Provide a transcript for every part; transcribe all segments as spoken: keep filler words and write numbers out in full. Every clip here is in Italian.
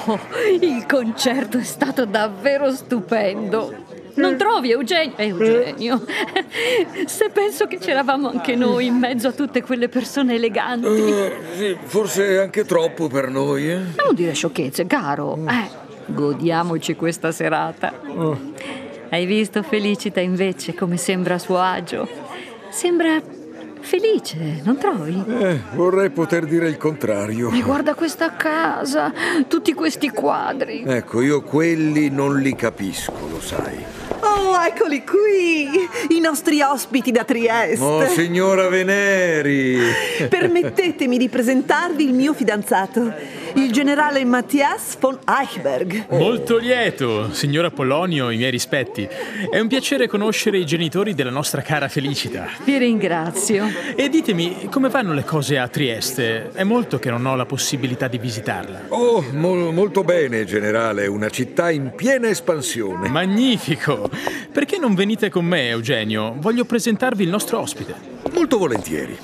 Oh, il concerto è stato davvero stupendo. Non trovi, Eugenio? Eugenio, se penso che c'eravamo anche noi in mezzo a tutte quelle persone eleganti. Uh, sì, forse anche troppo per noi, eh? Non dire sciocchezze, caro. Eh, godiamoci questa serata. Uh. Hai visto Felicita invece come sembra a suo agio? Sembra felice, non trovi? Eh, vorrei poter dire il contrario. E guarda questa casa, tutti questi quadri. Ecco, io quelli non li capisco, lo sai. Oh, eccoli qui, i nostri ospiti da Trieste. Oh, signora Veneri! Permettetemi di presentarvi il mio fidanzato, il generale Matthias von Eichberg. Oh. Molto lieto, signora Pollonio, i miei rispetti. È un piacere conoscere i genitori della nostra cara Felicita. Vi ringrazio. E ditemi, come vanno le cose a Trieste? È molto che non ho la possibilità di visitarla. Oh, mo- molto bene, generale, una città in piena espansione. Magnifico! Perché non venite con me, Eugenio? Voglio presentarvi il nostro ospite. Molto volentieri.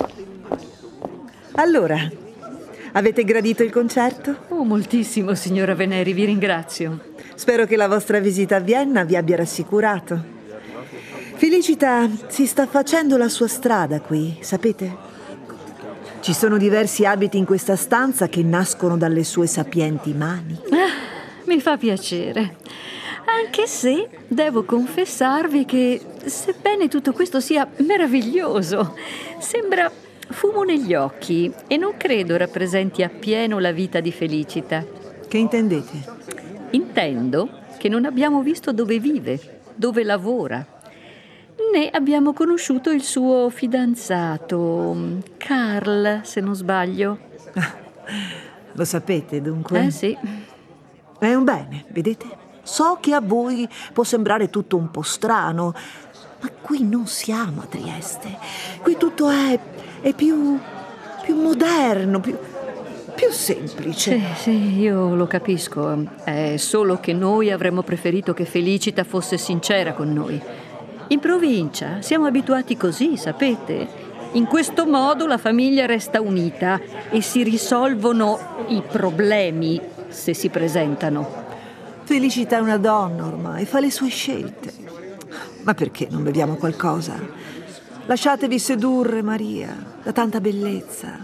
Allora, avete gradito il concerto? Oh, moltissimo, signora Veneri, vi ringrazio. Spero che la vostra visita a Vienna vi abbia rassicurato. Felicita si sta facendo la sua strada qui, sapete? Ci sono diversi abiti in questa stanza che nascono dalle sue sapienti mani. Ah, mi fa piacere. Anche se devo confessarvi che, sebbene tutto questo sia meraviglioso, sembra fumo negli occhi e non credo rappresenti appieno la vita di Felicita. Che intendete? Intendo che non abbiamo visto dove vive, dove lavora, né abbiamo conosciuto il suo fidanzato, Carl, se non sbaglio. Lo sapete, dunque? Eh sì. È un bene, vedete? So che a voi può sembrare tutto un po' strano, ma qui non siamo a Trieste. Qui tutto è, è più, più moderno, più, più semplice. Sì, sì, io lo capisco. È solo che noi avremmo preferito che Felicita fosse sincera con noi. In provincia siamo abituati così, sapete? In questo modo la famiglia resta unita e si risolvono i problemi se si presentano. Felicita è una donna ormai, fa le sue scelte. Ma perché non beviamo qualcosa? Lasciatevi sedurre, Maria, da tanta bellezza.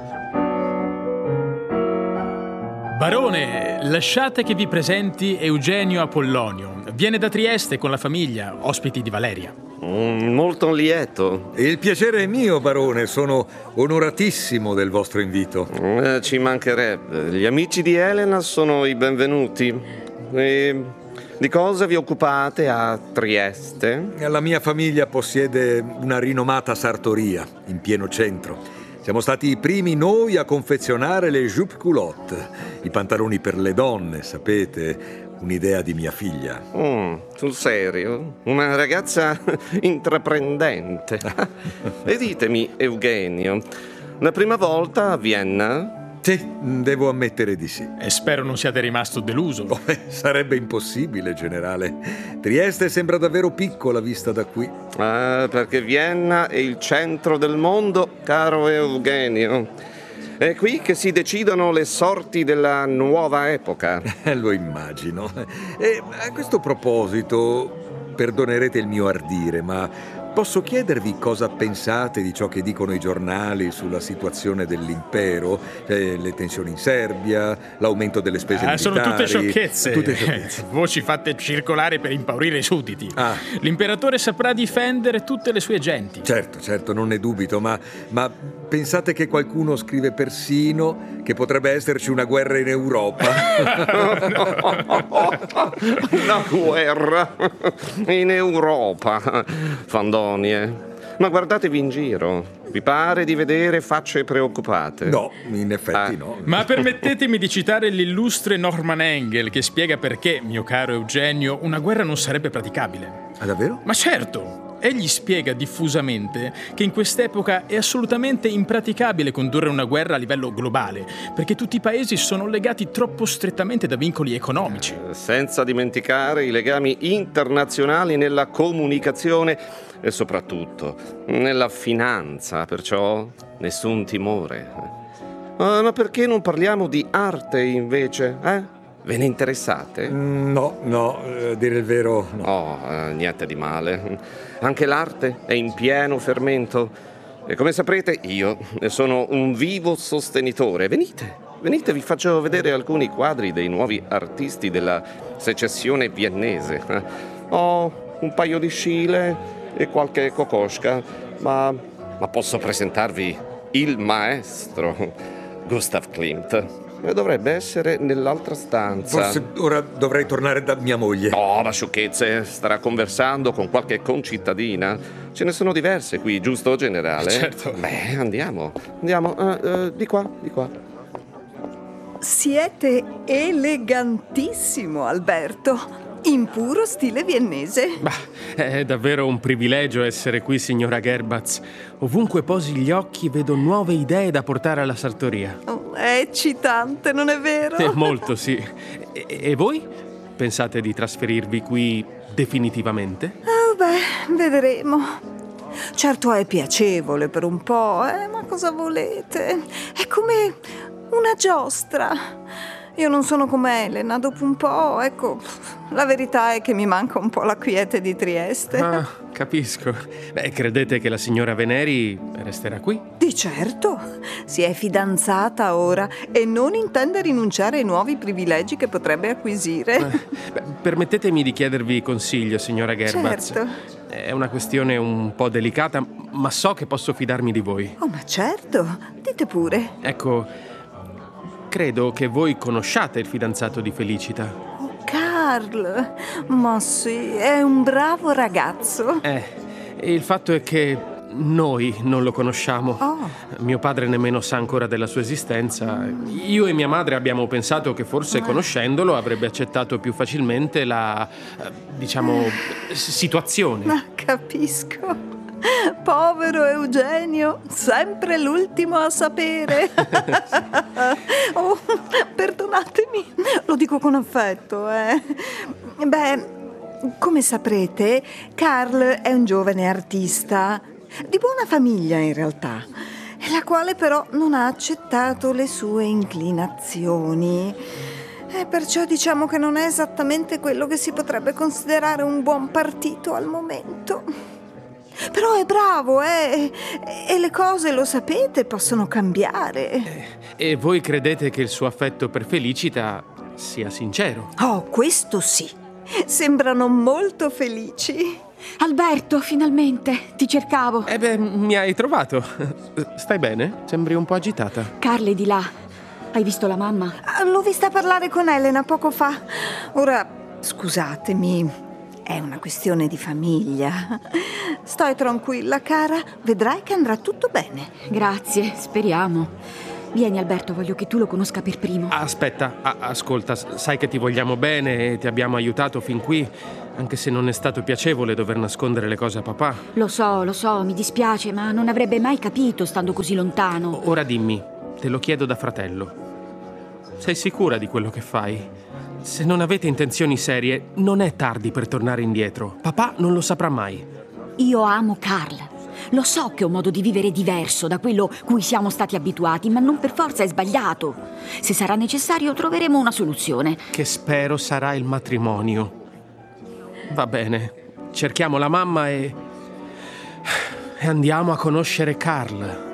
Barone, lasciate che vi presenti Eugenio Apollonio. Viene da Trieste con la famiglia, ospiti di Valeria. Mm, molto lieto. Il piacere è mio, barone. Sono onoratissimo del vostro invito. Eh, ci mancherebbe. Gli amici di Elena sono i benvenuti. E di cosa vi occupate a Trieste? La mia famiglia possiede una rinomata sartoria in pieno centro. Siamo stati i primi noi a confezionare le jupe culotte, i pantaloni per le donne, sapete, un'idea di mia figlia. Mm, sul serio? Una ragazza intraprendente. E ditemi, Eugenio, la prima volta a Vienna? Sì, devo ammettere di sì. E spero non siate rimasto deluso. Oh, beh, sarebbe impossibile, generale. Trieste sembra davvero piccola vista da qui. Ah, perché Vienna è il centro del mondo, caro Eugenio. È qui che si decidono le sorti della nuova epoca. Lo immagino. E a questo proposito, perdonerete il mio ardire, ma posso chiedervi cosa pensate di ciò che dicono i giornali sulla situazione dell'impero? Cioè, le tensioni in Serbia, l'aumento delle spese ah, militari... Sono tutte sciocchezze. Tutte sciocchezze. Voci fatte circolare per impaurire i sudditi. Ah. L'imperatore saprà difendere tutte le sue genti. Certo, certo, non ne dubito, ma, ma pensate che qualcuno scrive persino che potrebbe esserci una guerra in Europa? Una guerra in Europa, Fandonie. Ma guardatevi in giro. Vi pare di vedere facce preoccupate? No, in effetti Ah. no. Ma permettetemi di citare l'illustre Norman Engel, che spiega perché, mio caro Eugenio, una guerra non sarebbe praticabile. Ah, davvero? Ma certo! Egli spiega diffusamente che in quest'epoca è assolutamente impraticabile condurre una guerra a livello globale, perché tutti i paesi sono legati troppo strettamente da vincoli economici. Senza dimenticare i legami internazionali nella comunicazione e soprattutto nella finanza, perciò nessun timore. Uh, ma perché non parliamo di arte invece, eh? Ve ne interessate? Mm, No, no, a dire il vero, no. Oh, eh, niente di male. Anche l'arte è in pieno fermento. E come saprete, io ne sono un vivo sostenitore. Venite, venite, vi faccio vedere alcuni quadri dei nuovi artisti della secessione viennese. Ho un paio di scile e qualche kokoschka, ma, ma posso presentarvi il maestro, Gustav Klimt. Dovrebbe essere nell'altra stanza. Forse ora dovrei tornare da mia moglie. Oh, ma sciocchezze, starà conversando con qualche concittadina. Ce ne sono diverse qui, giusto, generale? Certo. Beh, andiamo, andiamo, eh, eh, di qua, di qua. Siete elegantissimo, Alberto. In puro stile viennese. Bah, è davvero un privilegio essere qui, signora Gerbatz. Ovunque posi gli occhi vedo nuove idee da portare alla sartoria. Oh, è eccitante, non è vero? Eh, molto, sì. E, e voi? Pensate di trasferirvi qui definitivamente? Oh, beh, vedremo. Certo è piacevole per un po', eh, ma cosa volete? È come una giostra. Io non sono come Elena, dopo un po', ecco, la verità è che mi manca un po' la quiete di Trieste. Ah, capisco. Beh, credete che la signora Veneri resterà qui? Di certo, si è fidanzata ora e non intende rinunciare ai nuovi privilegi che potrebbe acquisire. Eh, beh, permettetemi di chiedervi consiglio, signora Gerbatz. Certo. È una questione un po' delicata, ma so che posso fidarmi di voi. Oh, ma certo, dite pure. Ecco, credo che voi conosciate il fidanzato di Felicita. Oh, Carl, ma sì, è un bravo ragazzo. Eh, e il fatto è che noi non lo conosciamo. Oh. Mio padre nemmeno sa ancora della sua esistenza. Io e mia madre abbiamo pensato che forse conoscendolo avrebbe accettato più facilmente la, eh, diciamo, situazione. Ma capisco. Povero Eugenio, sempre l'ultimo a sapere. Oh, perdonatemi, lo dico con affetto, eh. Beh, come saprete, Carl è un giovane artista, di buona famiglia in realtà, la quale però non ha accettato le sue inclinazioni. E perciò diciamo che non è esattamente quello che si potrebbe considerare un buon partito al momento. Però è bravo, eh? E le cose, lo sapete, possono cambiare. E voi credete che il suo affetto per Felicita sia sincero? Oh, questo sì. Sembrano molto felici. Alberto, finalmente, ti cercavo. Eh beh, mi hai trovato. Stai bene? Sembri un po' agitata. Carl è di là. Hai visto la mamma? Ah, l'ho vista parlare con Elena poco fa. Ora, scusatemi, è una questione di famiglia. Stai tranquilla, cara. Vedrai che andrà tutto bene. Grazie, speriamo. Vieni, Alberto, voglio che tu lo conosca per primo. Aspetta, a- ascolta, sai che ti vogliamo bene e ti abbiamo aiutato fin qui, anche se non è stato piacevole dover nascondere le cose a papà. Lo so, lo so, mi dispiace, ma non avrebbe mai capito stando così lontano. Ora dimmi, te lo chiedo da fratello. Sei sicura di quello che fai? Se non avete intenzioni serie, non è tardi per tornare indietro. Papà non lo saprà mai. Io amo Carl. Lo so che è un modo di vivere diverso da quello cui siamo stati abituati, ma non per forza è sbagliato. Se sarà necessario troveremo una soluzione. Che spero sarà il matrimonio. Va bene, cerchiamo la mamma e... e andiamo a conoscere Carl.